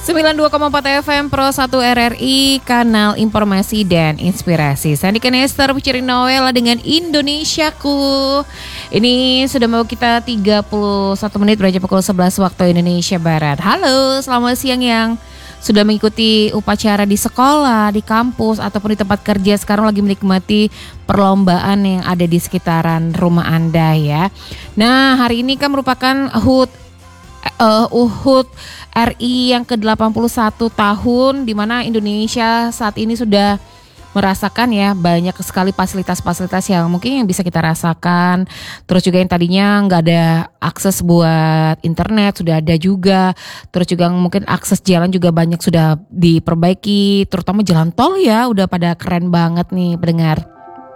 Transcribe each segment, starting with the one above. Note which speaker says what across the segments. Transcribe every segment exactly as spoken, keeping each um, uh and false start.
Speaker 1: sembilan puluh dua koma empat F M Pro satu R R I, kanal informasi dan inspirasi. Sandika Nester featuring Noella dengan Indonesiaku. Ini sudah mau kita tiga puluh satu menit beranjak pukul sebelas waktu Indonesia Barat. Halo, selamat siang yang sudah mengikuti upacara di sekolah, di kampus, ataupun di tempat kerja. Sekarang lagi menikmati perlombaan yang ada di sekitaran rumah Anda ya. Nah, hari ini kan merupakan H U T Uh, U H U T R I yang ke delapan puluh satu tahun, di mana Indonesia saat ini sudah merasakan ya banyak sekali fasilitas-fasilitas yang mungkin yang bisa kita rasakan. Terus juga yang tadinya nggak ada akses buat internet sudah ada juga. Terus juga mungkin akses jalan juga banyak sudah diperbaiki, terutama jalan tol ya udah pada keren banget nih pendengar.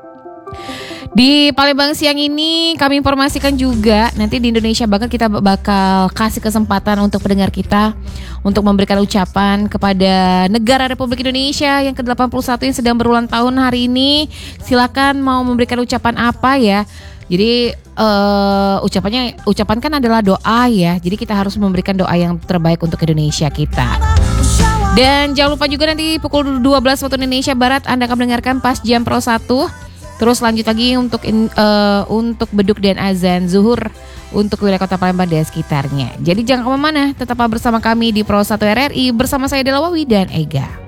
Speaker 1: Di Palembang siang ini kami informasikan juga nanti di Indonesia Banget kita bakal kasih kesempatan untuk pendengar kita untuk memberikan ucapan kepada negara Republik Indonesia yang ke delapan puluh satu yang sedang berulang tahun hari ini. Silakan mau memberikan ucapan apa ya. Jadi uh, ucapannya ucapan kan adalah doa ya. Jadi kita harus memberikan doa yang terbaik untuk Indonesia kita. Dan jangan lupa juga nanti pukul dua belas waktu Indonesia Barat Anda akan mendengarkan Pas Jam Pro satu. Terus lanjut lagi untuk in, uh, untuk beduk dan azan zuhur untuk wilayah Kota Palembang dan sekitarnya. Jadi jangan kemana-mana, tetaplah bersama kami di Pro satu R R I bersama saya Dela Wawi dan Ega.